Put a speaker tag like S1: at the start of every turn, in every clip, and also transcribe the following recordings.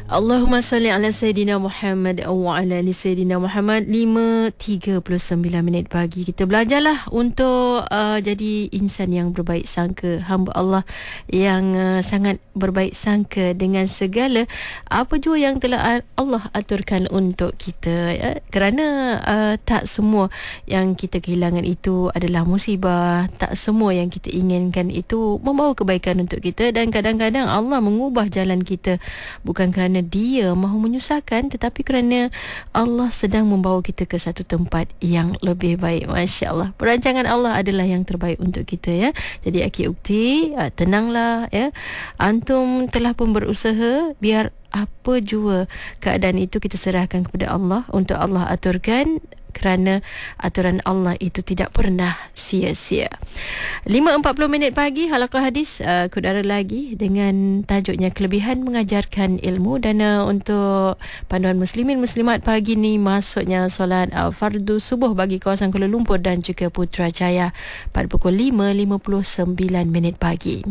S1: Allahumma salli ala Sayyidina Muhammad wa ala ali Sayyidina Muhammad. 5.39 minit pagi. Kita belajarlah untuk jadi insan yang berbaik sangka, hamba Allah yang sangat berbaik sangka dengan segala apa jua yang telah Allah aturkan untuk kita, ya? Kerana tak semua yang kita kehilangan itu adalah musibah, tak semua yang kita inginkan itu membawa kebaikan untuk kita, dan kadang-kadang Allah mengubah jalan kita bukan kerana Dia mahu menyusahkan, tetapi kerana Allah sedang membawa kita ke satu tempat yang lebih baik. Masya Allah, perancangan Allah adalah yang terbaik untuk kita, ya. Jadi Akhi Ukti, tenanglah, ya. Antum telah pun berusaha, biar apa jua keadaan itu kita serahkan kepada Allah, untuk Allah aturkan, kerana aturan Allah itu tidak pernah sia-sia. 5.40 minit pagi, halaqah hadis kudara lagi dengan tajuknya kelebihan mengajarkan ilmu. Dan untuk panduan muslimin muslimat pagi ni, masuknya solat fardu subuh bagi kawasan Kuala Lumpur dan juga Putrajaya pada pukul 5.59 minit pagi.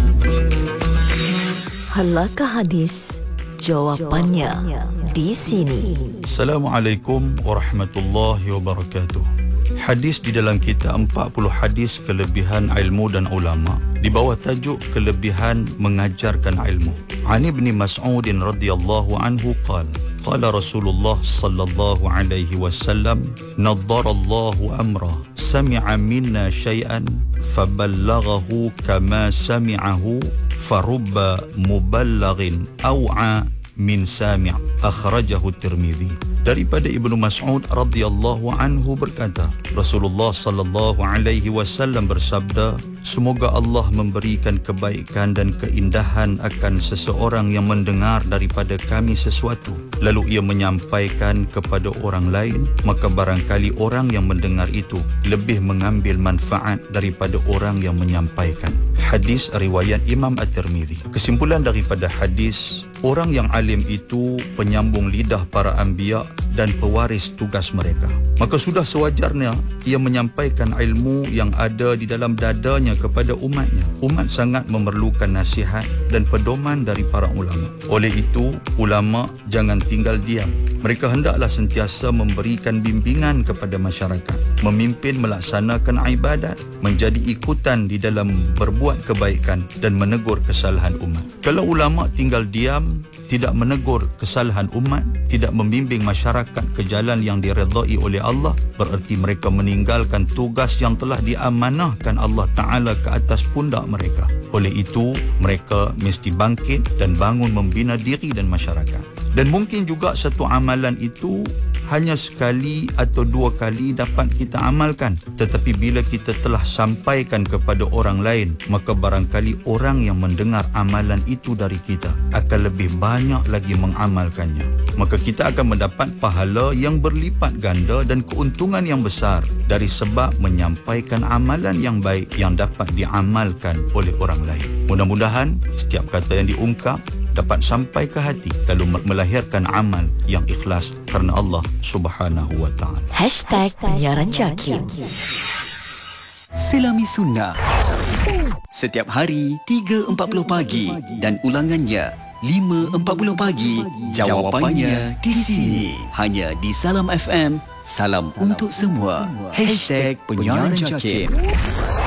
S2: Halaqah hadis, jawapannya di sini.
S3: Assalamualaikum warahmatullahi wabarakatuh. Hadis di dalam kita 40 hadis kelebihan ilmu dan ulama di bawah tajuk kelebihan mengajarkan ilmu. An Ibn Mas'ud radhiyallahu anhu qala Rasulullah sallallahu alaihi wasallam, naddarallahu amra sami'a minna syai'an faballaghahu kama sami'ahu farubba muballighin aw'a min sami'. Akhrajahu Tirmizi. Daripada Ibnu Mas'ud radhiyallahu anhu berkata, Rasulullah sallallahu alaihi wasallam bersabda, semoga Allah memberikan kebaikan dan keindahan akan seseorang yang mendengar daripada kami sesuatu, lalu ia menyampaikan kepada orang lain, maka barangkali orang yang mendengar itu lebih mengambil manfaat daripada orang yang menyampaikan. Hadis riwayat Imam At-Tirmizi. Kesimpulan daripada hadis, orang yang alim itu penyambung lidah para anbiya dan pewaris tugas mereka. Maka sudah sewajarnya ia menyampaikan ilmu yang ada di dalam dadanya kepada umatnya. Umat sangat memerlukan nasihat dan pedoman dari para ulama. Oleh itu, ulama jangan tinggal diam. Mereka hendaklah sentiasa memberikan bimbingan kepada masyarakat, memimpin melaksanakan ibadat, menjadi ikutan di dalam berbuat kebaikan dan menegur kesalahan umat. Kalau ulama tinggal diam, tidak menegur kesalahan umat, tidak membimbing masyarakat ke jalan yang diredai oleh Allah, bererti mereka meninggalkan tugas yang telah diamanahkan Allah Ta'ala ke atas pundak mereka. Oleh itu, mereka mesti bangkit dan bangun membina diri dan masyarakat. Dan mungkin juga satu amalan itu hanya sekali atau dua kali dapat kita amalkan, tetapi bila kita telah sampaikan kepada orang lain, maka barangkali orang yang mendengar amalan itu dari kita akan lebih banyak lagi mengamalkannya. Maka kita akan mendapat pahala yang berlipat ganda dan keuntungan yang besar dari sebab menyampaikan amalan yang baik yang dapat diamalkan oleh orang lain. Mudah-mudahan setiap kata yang diungkap dapat sampai ke hati, lalu melahirkan amal yang ikhlas kerana Allah Subhanahu wa ta'ala.
S2: #penyiaran Jakim.
S4: Selami Sunnah setiap hari 3.40 pagi dan ulangannya 5.40 pagi. Jawapannya di sini, hanya di Salam FM. Salam untuk semua. #penyiaran Jakim.